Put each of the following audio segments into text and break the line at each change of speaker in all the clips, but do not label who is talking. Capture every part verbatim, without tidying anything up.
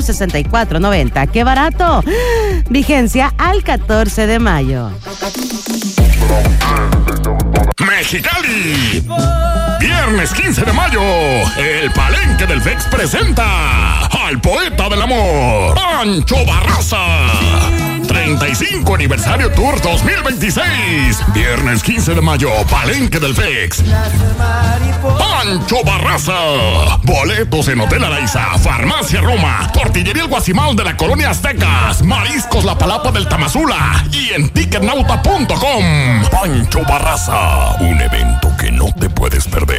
sesenta y cuatro noventa. ¡Qué barato! Vigencia al catorce de mayo.
Mexicali. Viernes quince de mayo, el Palenque del F E X presenta al poeta del amor, Pancho Barraza. treinta y cinco Aniversario Tour dos mil veintiséis. Viernes quince de mayo, Palenque del F E X. Pancho Barraza. Boletos en Hotel Araiza, Farmacia Roma, Tortillería El Guasimal de la Colonia Aztecas, Mariscos La Palapa del Tamazula y en ticketnauta punto com. Pancho Barraza, un evento que no te puedes perder.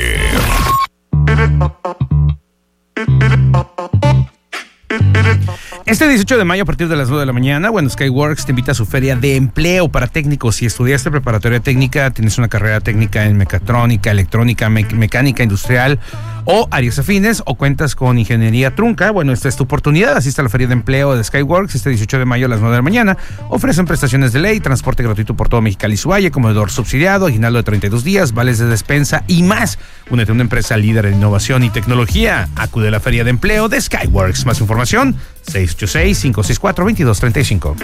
Este dieciocho de mayo a partir de las nueve de la mañana, bueno, Skyworks te invita a su feria de empleo para técnicos. Si estudiaste preparatoria técnica, tienes una carrera técnica en mecatrónica, electrónica, me- mecánica industrial o áreas afines, o cuentas con ingeniería trunca, bueno, esta es tu oportunidad. Asiste a la feria de empleo de Skyworks este dieciocho de mayo a las nueve de la mañana. Ofrecen prestaciones de ley, transporte gratuito por todo Mexicali y su valle, comedor subsidiado, aguinaldo de treinta y dos días, vales de despensa y más. Únete a una empresa líder en innovación y tecnología. Acude a la feria de empleo de Skyworks. Más información, seis ocho seis, cinco seis cuatro, dos dos tres cinco.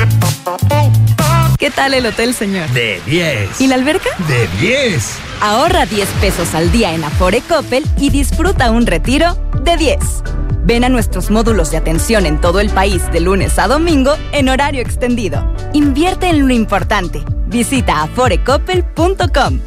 ¿Qué tal el hotel, señor?
De diez.
¿Y la alberca?
De diez.
Ahorra diez pesos al día en Afore Coppel y disfruta un retiro de diez. Ven a nuestros módulos de atención en todo el país de lunes a domingo en horario extendido. Invierte en lo importante. Visita afore coppel punto com.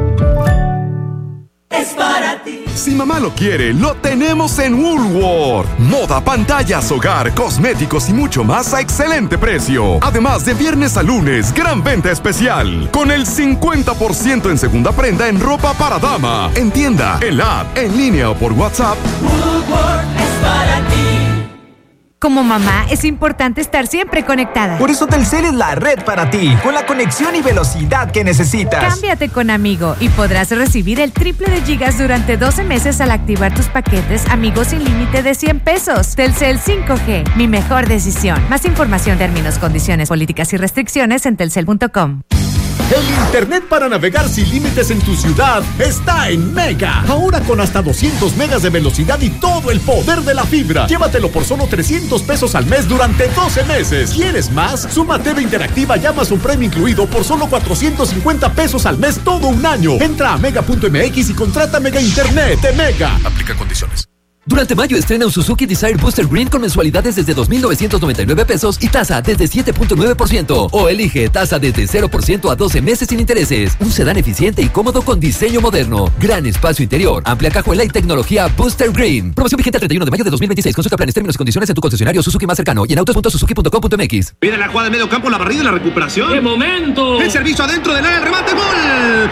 Es para ti. Si mamá lo quiere, lo tenemos en Woolworth. Moda, pantallas, hogar, cosméticos y mucho más a excelente precio. Además, de viernes a lunes, gran venta especial. Con el cincuenta por ciento en segunda prenda en ropa para dama. En tienda, en la app, en línea o por WhatsApp.
Woolworth es para ti.
Como mamá, es importante estar siempre conectada.
Por eso Telcel es la red para ti, con la conexión y velocidad que necesitas.
Cámbiate con Amigo y podrás recibir el triple de gigas durante doce meses al activar tus paquetes Amigo sin límite de cien pesos. Telcel cinco G, mi mejor decisión. Más información, términos, condiciones, políticas y restricciones en telcel punto com.
El internet para navegar sin límites en tu ciudad está en Mega. Ahora con hasta doscientos megas de velocidad y todo el poder de la fibra. Llévatelo por solo trescientos pesos al mes durante doce meses. ¿Quieres más? Suma T V Interactiva y Amazon Prime incluido por solo cuatrocientos cincuenta pesos al mes todo un año. Entra a mega punto m x y contrata Mega Internet de Mega. Aplica condiciones.
Durante mayo estrena un Suzuki Desire Booster Green con mensualidades desde dos mil novecientos noventa y nueve pesos y tasa desde siete punto nueve por ciento. O elige tasa desde cero por ciento a doce meses sin intereses. Un sedán eficiente y cómodo con diseño moderno. Gran espacio interior, amplia cajuela y tecnología Booster Green. Promoción vigente el treinta y uno de mayo de dos mil veintiséis. Consulta planes, términos y condiciones en tu concesionario Suzuki más cercano y en autos punto suzuki punto com punto m x.
Viene la jugada de medio campo, la barrida y la recuperación.
¡Qué momento!
El servicio adentro del área, el remate, gol.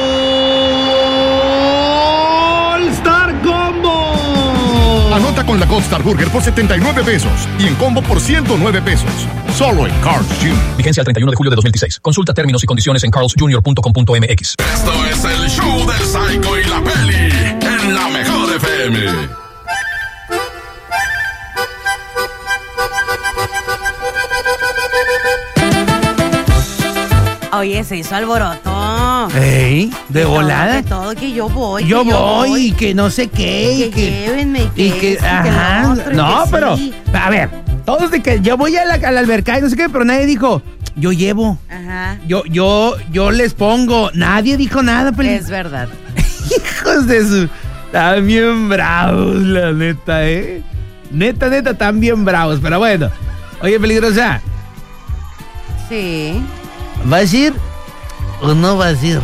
¡Gol! Star Combo.
Anota con la Gold Star Burger por setenta y nueve pesos y en combo por ciento nueve pesos. Solo en Carl's junior
Vigencia el treinta y uno de julio de dos mil dieciséis. Consulta términos y condiciones en carls junior punto com punto m x.
Esto es el show del Psycho y la Peli en la mejor F M.
Oye, se hizo alboroto.
Ey, de volada.
De todo, que yo voy.
Yo,
que yo
voy,
voy
y que no sé qué.
Y que, que llévenme, y que,
y que,
esto, y que
ajá,
lo otro, y
no,
que
pero,
sí.
a ver, todos de que yo voy a la, a la alberca y no sé qué, pero nadie dijo, yo llevo.
Ajá.
Yo, yo, yo les pongo. Nadie dijo nada, Peli.
Es verdad.
Hijos de su... Están bien bravos, la neta, ¿eh? Neta, neta, están bien bravos, pero bueno. Oye, Peligrosa.
Sí.
¿Vas a ir o no vas a ir?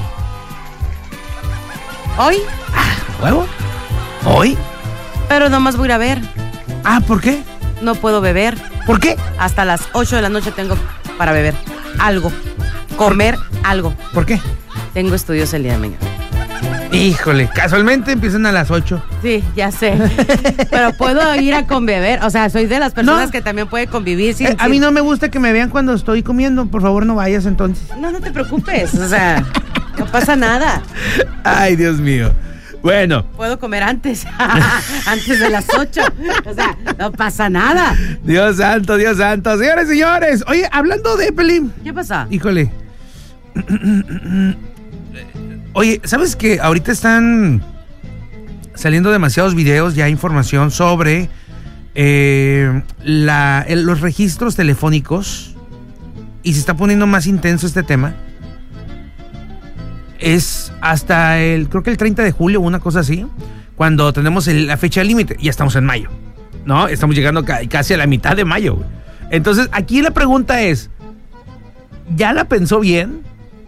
¿Hoy?
Ah, ¿huevo? ¿Hoy?
Pero nomás voy a ir a ver.
Ah, ¿por qué?
No puedo beber.
¿Por qué?
Hasta las ocho de la noche tengo para beber algo. Comer algo.
¿Por qué?
Tengo estudios el día de mañana.
Híjole, casualmente empiezan a las ocho.
Sí, ya sé. Pero puedo ir a conbeber. O sea, soy de las personas
No.
que también puede convivir sin,
Eh, a
sin-
mí no me gusta que me vean cuando estoy comiendo. Por favor, no vayas entonces.
No, no te preocupes. O sea, no pasa nada.
Ay, Dios mío. Bueno,
Puedo comer antes. Antes de las ocho. O sea, no pasa nada.
Dios santo, Dios santo. Señores, señores. Oye, hablando de Pelín.
¿Qué pasa?
Híjole. Oye, ¿sabes que ahorita están saliendo demasiados videos, ya información sobre eh, la, el, los registros telefónicos, y se está poniendo más intenso este tema, es hasta el, creo que el treinta de julio, una cosa así, cuando tenemos el, la fecha límite. Ya estamos en mayo, ¿no? Estamos llegando ca- casi a la mitad de mayo, güey. Entonces, aquí la pregunta es, ¿ya la pensó bien?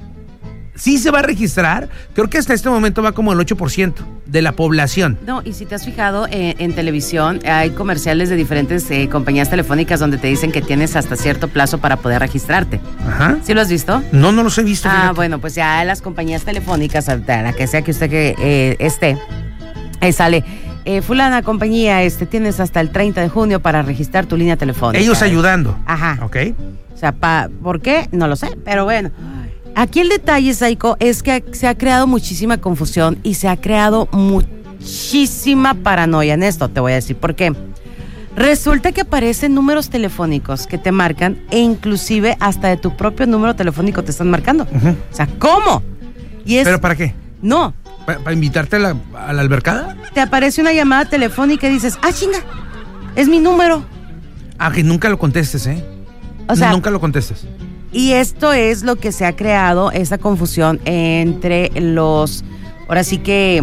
¿Sí se va a registrar? Creo que hasta este momento va como el ocho por ciento de la población.
No, y si te has fijado, eh, en televisión hay comerciales de diferentes eh, compañías telefónicas donde te dicen que tienes hasta cierto plazo para poder registrarte.
Ajá.
¿Sí lo has visto?
No, no los he visto.
Ah,
fíjate.
bueno, pues ya las compañías telefónicas, a la que sea que usted que eh, esté, ahí sale, eh, fulana compañía, este, tienes hasta el treinta de junio para registrar tu línea telefónica.
Ellos ayudando.
Ajá.
Ok.
O sea, pa, ¿por qué? No lo sé, pero bueno. Aquí el detalle, Saiko, es que se ha creado muchísima confusión y se ha creado muchísima paranoia en esto. Te voy a decir por qué. Resulta que aparecen números telefónicos que te marcan e inclusive hasta de tu propio número telefónico te están marcando. Uh-huh. O sea, ¿cómo? Y es,
¿pero para qué?
No.
¿Para, para invitarte a la, a la albercada?
Te aparece una llamada telefónica y dices, ah, chinga, es mi número.
Ah, que nunca lo contestes, ¿eh?
O sea,
nunca lo contestes.
Y esto es lo que se ha creado, esta confusión entre los, ahora sí que,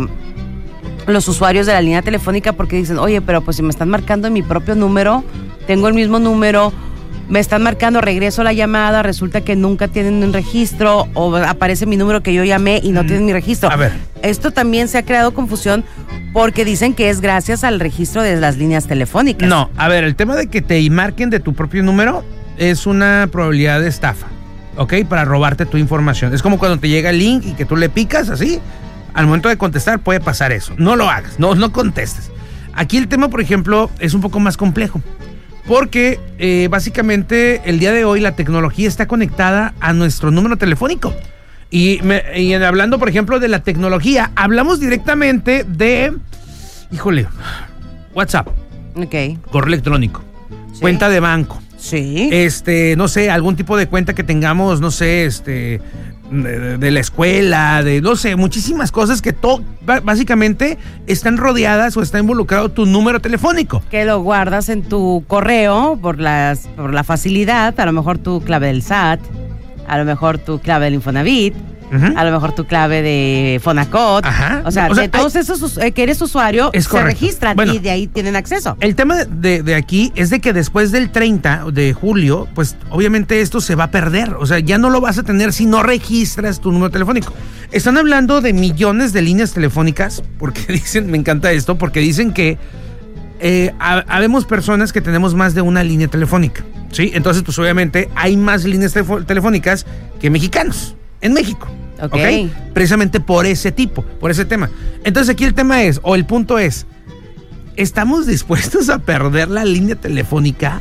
los usuarios de la línea telefónica, porque dicen, oye, pero pues si me están marcando en mi propio número, tengo el mismo número, me están marcando, regreso la llamada, resulta que nunca tienen un registro, o aparece mi número que yo llamé y no mm. tienen mi registro.
A ver.
Esto también se ha creado confusión porque dicen que es gracias al registro de las líneas telefónicas.
No, a ver, el tema de que te marquen de tu propio número es una probabilidad de estafa, ¿ok? Para robarte tu información. Es como cuando te llega el link y que tú le picas así, al momento de contestar puede pasar eso. No lo hagas, no, no contestes. Aquí el tema, por ejemplo, es un poco más complejo, porque eh, básicamente el día de hoy la tecnología está conectada a nuestro número telefónico. Y, me, y hablando, por ejemplo, de la tecnología, hablamos directamente de, híjole, WhatsApp.
Ok.
Correo electrónico. Sí. Cuenta de banco.
Sí.
Este, no sé, algún tipo de cuenta que tengamos, no sé, este, de, de la escuela, de, no sé, muchísimas cosas que to, básicamente están rodeadas o está involucrado tu número telefónico.
Que lo guardas en tu correo por, las, por la facilidad, a lo mejor tu clave del S A T, a lo mejor tu clave del Infonavit, uh-huh. a lo mejor tu clave de Fonacot. Ajá. O sea, o sea de todos hay, esos eh, que eres usuario, se correcto. registran bueno, y de ahí tienen acceso.
El tema de, de aquí es de que después del treinta de julio, pues obviamente esto se va a perder. O sea, ya no lo vas a tener si no registras tu número telefónico. Están hablando de millones de líneas telefónicas, porque dicen, me encanta esto, porque dicen que eh, habemos personas que tenemos más de una línea telefónica, ¿sí? Entonces, pues obviamente hay más líneas telef- telefónicas que mexicanos en México.
Okay.
ok, precisamente por ese tipo, por ese tema. Entonces aquí el tema es, o el punto es, ¿estamos dispuestos a perder la línea telefónica?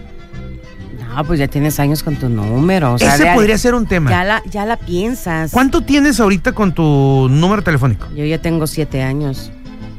No, pues ya tienes años con tu número. O sea,
ese
ya,
podría ser un tema.
Ya la, ya la piensas.
¿Cuánto tienes ahorita con tu número telefónico?
Yo ya tengo siete años.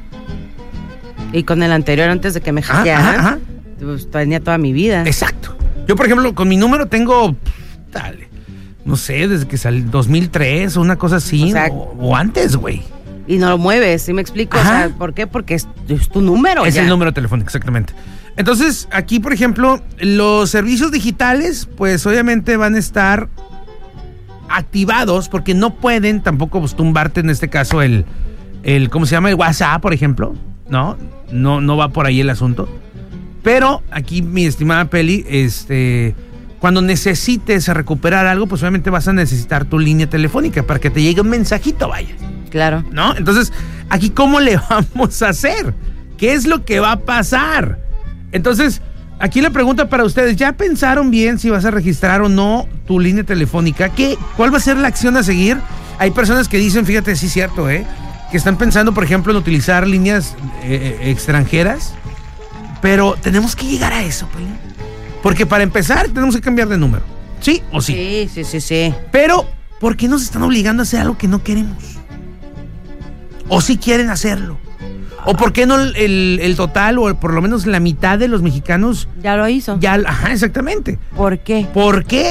Y con el anterior, antes de que me hackearan, pues tenía toda mi vida.
Exacto. Yo, por ejemplo, con mi número tengo, dale, no sé, desde que salió dos mil tres o una cosa así, o, sea, o, o antes, güey.
Y no lo mueves, ¿sí me explico? Ajá. O sea, ¿por qué? Porque es, es tu número.
Es
ya.
el número telefónico, exactamente. Entonces, aquí, por ejemplo, los servicios digitales, pues obviamente van a estar activados porque no pueden tampoco pues, tumbarte, en este caso, el, el, ¿cómo se llama? El WhatsApp, por ejemplo, ¿no? No, no va por ahí el asunto. Pero aquí, mi estimada Peli, este... cuando necesites recuperar algo, pues obviamente vas a necesitar tu línea telefónica para que te llegue un mensajito, vaya.
Claro.
¿No? Entonces, aquí, ¿cómo le vamos a hacer? ¿Qué es lo que va a pasar? Entonces, aquí la pregunta para ustedes, ¿ya pensaron bien si vas a registrar o no tu línea telefónica? ¿Qué, ¿Cuál va a ser la acción a seguir? Hay personas que dicen, fíjate, sí es cierto, ¿eh? Que están pensando, por ejemplo, en utilizar líneas eh, extranjeras, pero tenemos que llegar a eso, pues. Porque para empezar tenemos que cambiar de número. ¿Sí o sí?
Sí, sí, sí, sí.
Pero, ¿por qué nos están obligando a hacer algo que no queremos? ¿O si quieren hacerlo? ¿O por qué no el, el, el total o por lo menos la mitad de los mexicanos
ya lo hizo?
Ya, ajá, exactamente.
¿Por qué?
¿Por qué?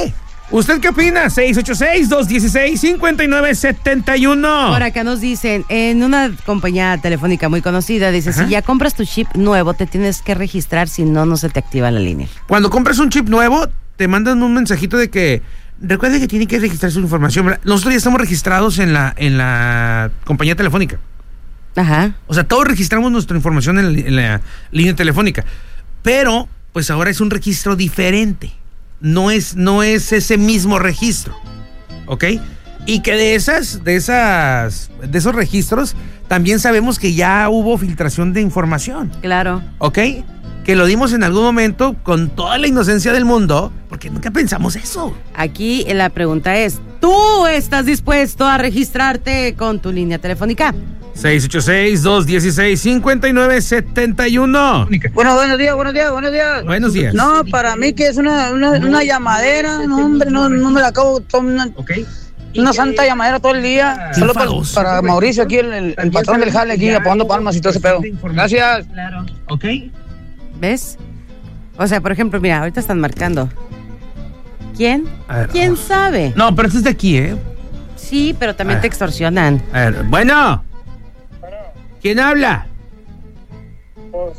¿Usted qué opina? seis ocho seis, dos uno seis, cinco nueve siete uno.
Por acá nos dicen, en una compañía telefónica muy conocida, dice, Ajá. si ya compras tu chip nuevo, te tienes que registrar, si no, no se te activa la línea.
Cuando compras un chip nuevo, te mandan un mensajito de que, recuerde que tiene que registrar su información, ¿verdad? Nosotros ya estamos registrados en la, en la compañía telefónica.
Ajá.
O sea, todos registramos nuestra información en la, en la línea telefónica, pero, pues ahora es un registro diferente. No es, no es ese mismo registro, ¿ok? Y que de esas, de esas, de esos registros, también sabemos que ya hubo filtración de información.
Claro.
¿Ok? Que lo dimos en algún momento con toda la inocencia del mundo, porque nunca pensamos eso.
Aquí la pregunta es, ¿tú estás dispuesto a registrarte con tu línea telefónica?
seis ocho seis, dos uno seis, cinco nueve siete uno.
Bueno, buenos días, buenos días, buenos días.
Buenos días.
No, para mí que es una, una, una llamadera, no, hombre, no, no me la acabo. Una,
okay.
una santa llamadera todo el día. Solo para, para Mauricio, aquí, el, el, el patrón del jale, aquí, apoyando palmas y todo ese pedo. Gracias.
Claro. Ok.
¿Ves? O sea, por ejemplo, mira, ahorita están marcando. ¿Quién?
Ver,
¿Quién
vamos.
sabe?
No, pero este es de aquí, ¿eh?
Sí, pero también te extorsionan.
A ver, bueno. ¿Quién habla?
Pues,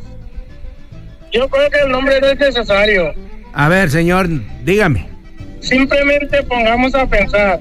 yo creo que el nombre no es necesario.
A ver, señor, dígame.
Simplemente pongamos a pensar.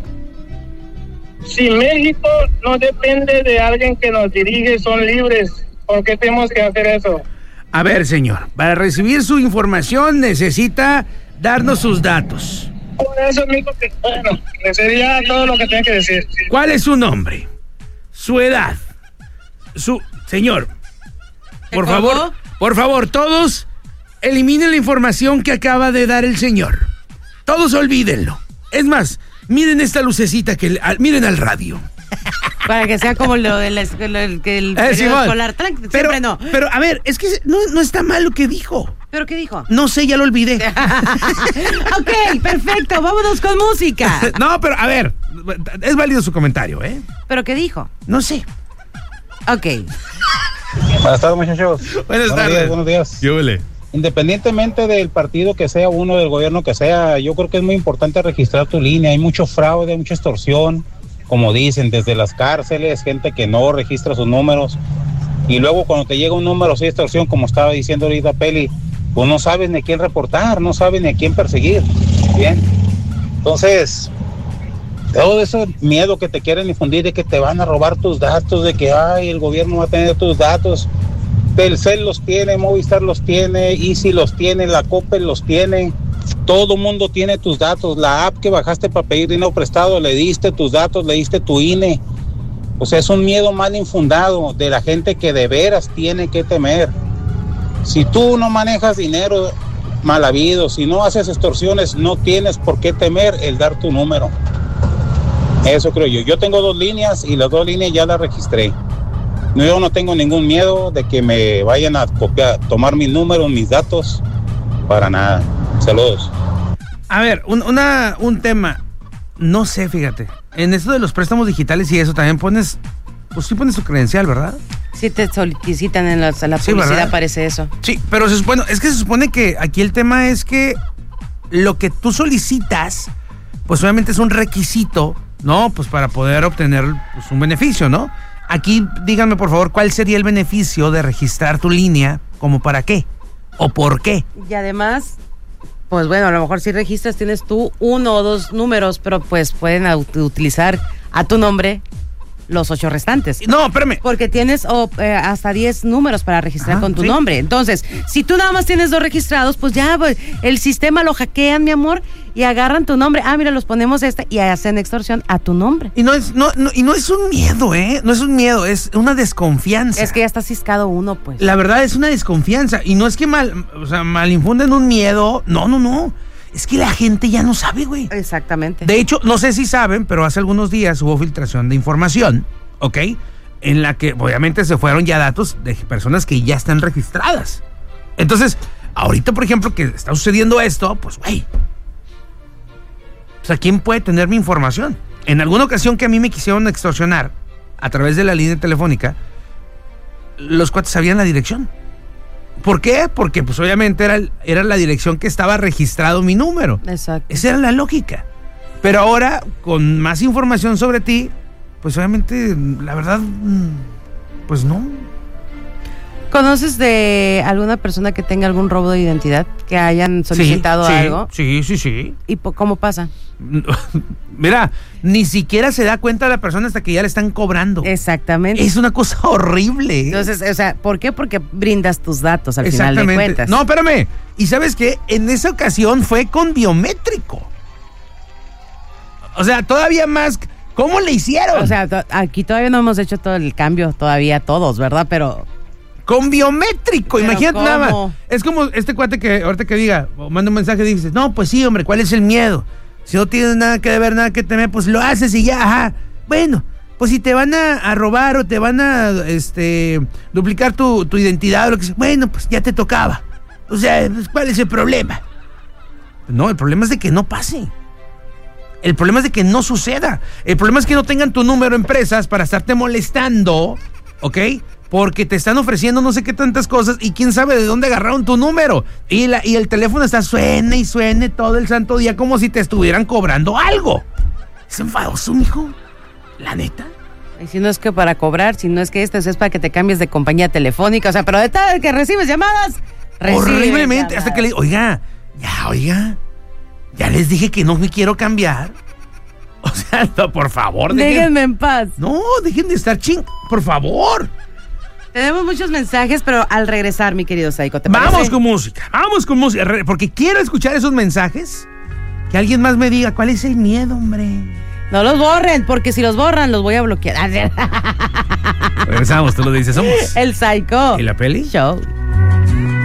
Si México no depende de alguien que nos dirige, son libres, ¿por qué tenemos que hacer eso?
A ver, señor, para recibir su información necesita darnos sus datos.
Por eso mismo que, bueno, sería todo lo que tiene que decir.
¿Cuál es su nombre? Su edad. Su señor, por favor, por favor, todos eliminen la información que acaba de dar el señor. Todos olvídenlo. Es más, miren esta lucecita que al, miren al radio.
Para que sea como lo del el, el
eh, sí,
escolar. Siempre
pero,
no.
Pero a ver, es que no, no está mal lo que dijo.
¿Pero qué dijo?
No sé, ya lo olvidé.
Ok, perfecto, vámonos con música.
No, pero a ver, es válido su comentario, ¿eh?
¿Pero qué dijo?
No sé.
Ok.
Buenas tardes, muchachos.
Buenas,
buenos
tardes.
Días, buenos días.
Yo vele.
Independientemente del partido que sea uno, del gobierno que sea, yo creo que es muy importante registrar tu línea. Hay mucho fraude, mucha extorsión, como dicen, desde las cárceles, gente que no registra sus números. Y luego cuando te llega un número así de extorsión, como estaba diciendo ahorita Peli, pues no sabes ni a quién reportar, no sabes ni a quién perseguir. Bien. Entonces, todo ese miedo que te quieren infundir de que te van a robar tus datos, de que ay, el gobierno va a tener tus datos. Telcel los tiene, Movistar los tiene, Easy los tiene, la Coppel los tiene. Todo mundo tiene tus datos. La app que bajaste para pedir dinero prestado, le diste tus datos, le diste tu I N E. O sea, es un miedo mal infundado de la gente que de veras tiene que temer. Si tú no manejas dinero mal habido, si no haces extorsiones, no tienes por qué temer el dar tu número. Eso creo yo. Yo tengo dos líneas y las dos líneas ya las registré. No, yo no tengo ningún miedo de que me vayan a copiar, tomar mis números, mis datos, para nada. Saludos.
A ver, un, una, un tema, no sé, fíjate, en esto de los préstamos digitales y eso también pones, pues sí pones tu credencial, ¿verdad?
Sí te solicitan en la, en la
sí,
publicidad,
¿verdad?
Aparece eso.
Sí, pero se supone, es que se supone que aquí el tema es que lo que tú solicitas, pues obviamente es un requisito, ¿no? Pues para poder obtener pues, un beneficio, ¿no? Aquí, díganme por favor, ¿cuál sería el beneficio de registrar tu línea? ¿Como para qué? ¿O por qué?
Y además, pues bueno, a lo mejor si registras tienes tú uno o dos números, pero pues pueden utilizar a tu nombre los ocho restantes.
No, espérame.
Porque tienes oh, eh, hasta diez números para registrar
Ajá,
con tu
sí.
nombre. Entonces, si tú nada más tienes dos registrados, pues ya pues, el sistema lo hackean, mi amor, y agarran tu nombre. Ah, mira, los ponemos este y hacen extorsión a tu nombre.
Y no es, no, no, y no es un miedo, ¿eh? No es un miedo, es una desconfianza.
Es que ya está ciscado uno, pues.
La verdad es una desconfianza. Y no es que mal, o sea, mal infunden un miedo. No, no, no. Es que la gente ya no sabe, güey.
Exactamente.
De hecho, no sé si saben, pero hace algunos días hubo filtración de información, ¿ok? En la que obviamente se fueron ya datos de personas que ya están registradas. Entonces, ahorita, por ejemplo, que está sucediendo esto, pues, güey. O sea, ¿quién puede tener mi información? En alguna ocasión que a mí me quisieron extorsionar a través de la línea telefónica, los cuates sabían la dirección. ¿Por qué? Porque pues obviamente era, era la dirección que estaba registrado mi número.
Exacto.
Esa era la lógica. Pero ahora, con más información sobre ti, pues obviamente, la verdad, pues no.
¿Conoces de alguna persona que tenga algún robo de identidad? Que hayan solicitado
sí, sí,
algo.
Sí, sí, sí.
¿Y cómo pasa?
Mira, ni siquiera se da cuenta la persona hasta que ya le están cobrando.
Exactamente.
Es una cosa horrible.
Entonces, o sea, ¿por qué? Porque brindas tus datos al final de cuentas.
No, espérame. ¿Y sabes qué? En esa ocasión fue con biométrico. O sea, todavía más... ¿Cómo le hicieron?
O sea, to- aquí todavía no hemos hecho todo el cambio, todavía todos, ¿verdad? Pero...
Con biométrico,
¿Pero
imagínate
cómo?
nada más. Es como este cuate que ahorita que diga, o manda un mensaje y dices, no, pues sí, hombre, ¿cuál es el miedo? Si no tienes nada que ver, nada que temer, pues lo haces y ya, ajá. Bueno, pues si te van a, a robar o te van a este duplicar tu, tu identidad o lo que sea, bueno, pues ya te tocaba. O sea, pues, ¿cuál es el problema? No, el problema es de que no pase. El problema es de que no suceda. El problema es que no tengan tu número empresas para estarte molestando, ¿ok? Porque te están ofreciendo no sé qué tantas cosas y quién sabe de dónde agarraron tu número. Y, la, y el teléfono está suene y suene todo el santo día como si te estuvieran cobrando algo. Es enfadoso, mijo. La neta.
Y si no es que para cobrar, si no es que esto es para que te cambies de compañía telefónica, o sea, pero de tal que recibes llamadas, recibes
horriblemente.
llamadas.
Hasta que le oiga, ya, oiga, ya les dije que no me quiero cambiar. O sea, no, por favor. Dejen,
déjenme en paz.
No, dejen de estar ching, por favor.
Tenemos muchos mensajes, pero al regresar, mi querido Saiko, ¿te parece?
Vamos con música, vamos con música, porque quiero escuchar esos mensajes. Que alguien más me diga, ¿cuál es el miedo, hombre?
No los borren, porque si los borran, los voy a bloquear.
Regresamos, tú lo dices, somos
El Saiko
¿Y la peli?
Show.